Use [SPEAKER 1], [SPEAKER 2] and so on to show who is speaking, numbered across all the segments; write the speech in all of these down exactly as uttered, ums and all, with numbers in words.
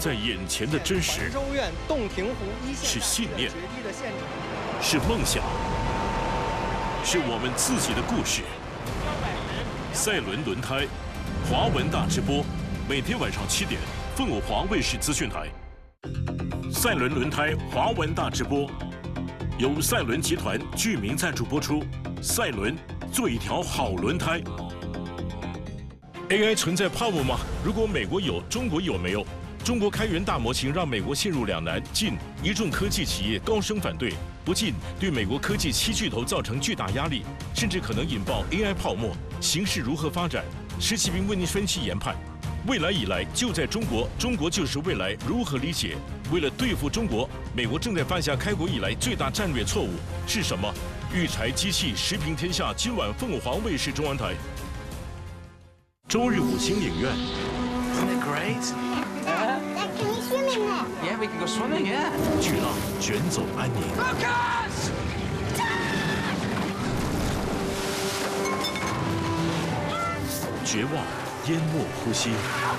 [SPEAKER 1] 在眼前的真实，
[SPEAKER 2] 州院洞庭湖一线
[SPEAKER 1] 是信念，
[SPEAKER 2] 决堤的现场，
[SPEAKER 1] 是梦想，是我们自己的故事。赛伦轮胎，华文大直播，每天晚上七点，凤凰华卫视资讯台。赛伦轮胎华文大直播，由赛伦集团居民赞助播出。赛伦，做一条好轮胎。A I 存在泡沫吗？如果美国有，中国有没有？中国开源大模型让美国陷入两难：进，一众科技企业高声反对；不进，对美国科技七巨头造成巨大压力，甚至可能引爆 A I 泡沫。形势如何发展？施启斌为您分析研判。未来以来就在中国，中国就是未来。如何理解？为了对付中国，美国正在犯下开国以来最大战略错误是什么？育才机器时评天下，今晚凤凰卫视中文台。周日五星影院。
[SPEAKER 3] Isn't it great?
[SPEAKER 4] Dad, can we swim in there?
[SPEAKER 3] Yeah, we can go swimming, yeah.
[SPEAKER 1] 巨浪卷走安宁。
[SPEAKER 3] Lucas!
[SPEAKER 1] 绝望淹没呼吸，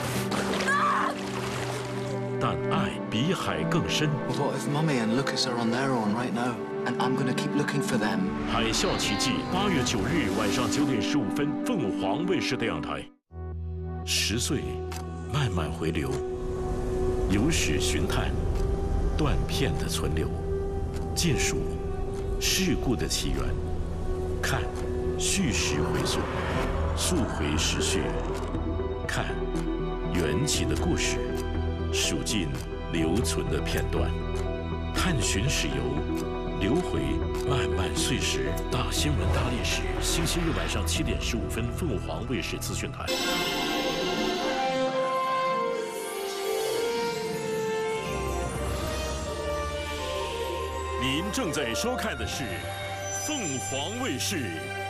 [SPEAKER 1] 但爱比海更深。
[SPEAKER 5] What if Mummy and Lucas are on their own right now, and I'm gonna keep looking for them?
[SPEAKER 1] 海啸奇迹，八月九日晚上九点十五分，凤凰卫视电视台。十岁，慢慢回流，有史寻探，断片的存留，尽数事故的起源，看叙事回溯，溯回时序，看缘起的故事，数尽留存的片段，探寻史游。 流回漫漫岁时，大新闻大历史，星期日晚上七点十五分，凤凰卫视资讯台。您正在收看的是凤凰卫视